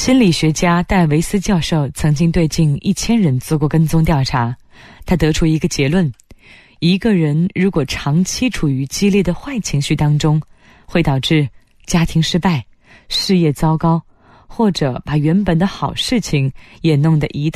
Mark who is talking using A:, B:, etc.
A: 心理学家戴维斯教授曾经对近1000人做过跟踪调查，他得出一个结论：一个人如果长期处于激烈的坏情绪当中，会导致家庭失败、事业糟糕，或者把原本的好事情也弄得一